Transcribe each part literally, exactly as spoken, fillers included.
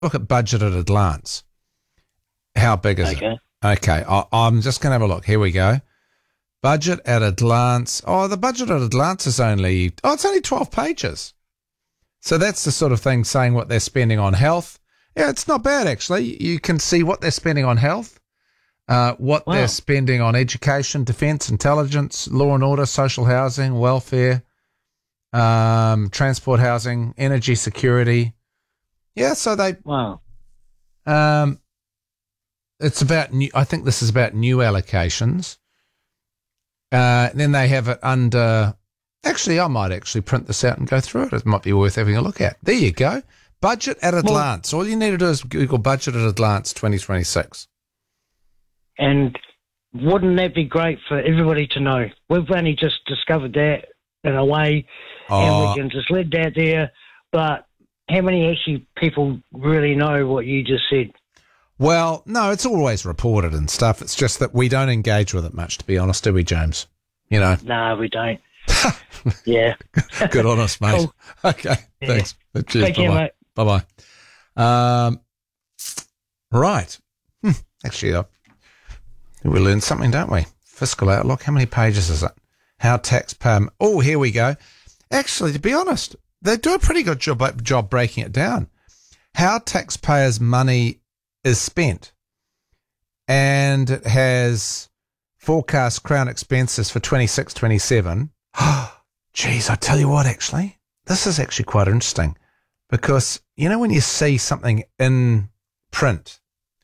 look at budget at a glance. How big is Okay. it? Okay, I, I'm just going to have a look. Here we go. Budget at a glance. Oh, the budget at a glance is only, oh, it's only twelve pages. So that's the sort of thing saying what they're spending on health. Yeah, it's not bad, actually. You can see what they're spending on health, uh, what Wow. they're spending on education, defence, intelligence, law and order, social housing, welfare, um, transport housing, energy security. Yeah, so they, Wow. um, it's about new, I think this is about new allocations. Uh, then they have it under, actually, I might actually print this out and go through it. It might be worth having a look at. There you go. Budget at a Well- glance. All you need to do is Google budget at a glance twenty twenty-six. And wouldn't that be great for everybody to know? We've only just discovered that in a way, and Oh, we can just let that there. But how many actually people really know what you just said? well, no, it's always reported and stuff. It's just that we don't engage with it much, to be honest, do we, James? You know, No, we don't. Yeah. good on us, mate. Cool. Okay, Yeah. thanks. Cheers, Take care, bye-bye. mate. Bye-bye. Um, right. Hmm, actually, uh, we learned something, don't we? Fiscal Outlook. How many pages is it? How taxpayer... Oh, here we go. Actually, to be honest, they do a pretty good job, job breaking it down. How taxpayers' money is spent. And it has forecast Crown expenses for twenty-six twenty-seven. Geez, I tell you what, actually, this is actually quite interesting. Because, you know, when you see something in print,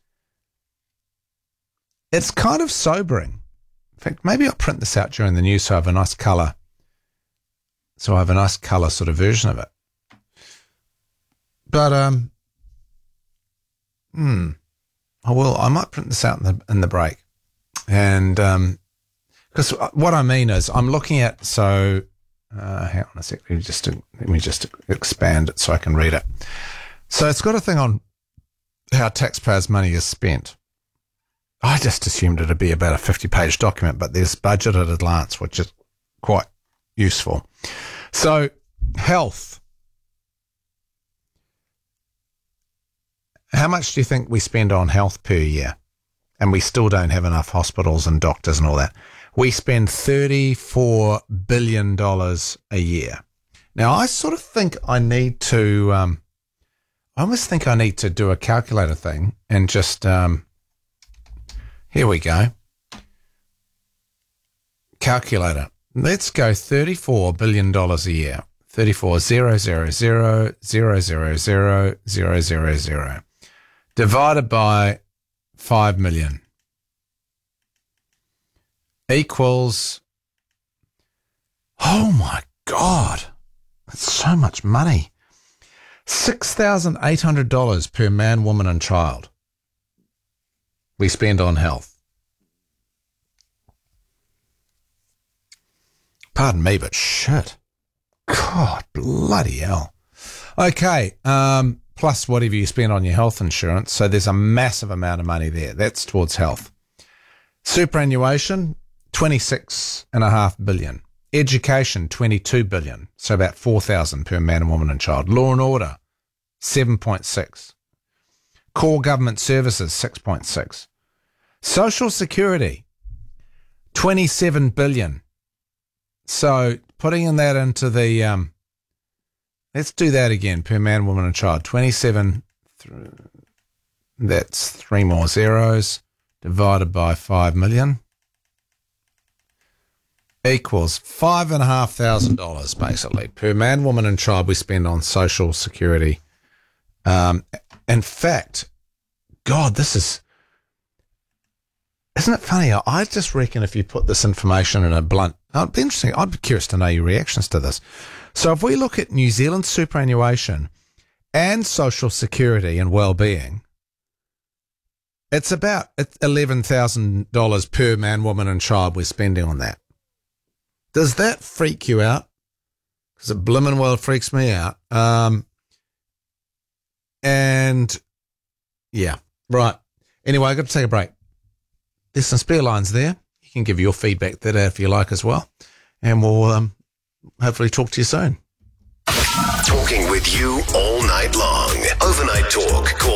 it's kind of sobering. In fact, maybe I'll print this out during the news so I have a nice colour. So I have a nice colour sort of version of it. But, um, hmm, I will, I might print this out in the, in the break. And, um, because what I mean is I'm looking at, so, Uh, hang on a sec. Let me just let me just expand it so I can read it. So it's got a thing on how taxpayers' money is spent. I just assumed it'd be about a fifty-page document, but there's budget at a glance, which is quite useful. So health. How much do you think we spend on health per year? And we still don't have enough hospitals and doctors and all that. We spend thirty-four billion dollars a year. Now, I sort of think I need to, um, I almost think I need to do a calculator thing and just, um, here we go. Calculator. Let's go thirty-four billion dollars a year. thirty-four zero zero zero zero zero zero zero zero zero divided by five million. Equals, oh my God, that's so much money. six thousand eight hundred dollars per man, woman and child we spend on health. Pardon me, but shit. God, bloody hell. Okay, um, plus whatever you spend on your health insurance. So there's a massive amount of money there. That's towards health. Superannuation, twenty-six and a half billion. Education, twenty-two billion. So about four thousand per man and woman and child. Law and order, seven point six. Core government services, six point six. Social security, twenty-seven billion. So putting in that into the, um, let's do that again, per man, woman and child. twenty-seven, th- that's three more zeros, divided by five million. Equals five and a half thousand dollars basically per man, woman, and child we spend on social security. Um, in fact, God, this is, isn't it funny? I just reckon if you put this information in a blunt, oh, it'd be interesting. I'd be curious to know your reactions to this. So if we look at New Zealand superannuation and social security and well-being, it's about eleven thousand dollars per man, woman, and child we're spending on that. Does that freak you out? Because it blimmin' well freaks me out. Um, and yeah, right. Anyway, I've got to take a break. There's some spare lines there. You can give your feedback there if you like as well. And we'll um, hopefully talk to you soon. Talking with you all night long. Overnight Talk. Call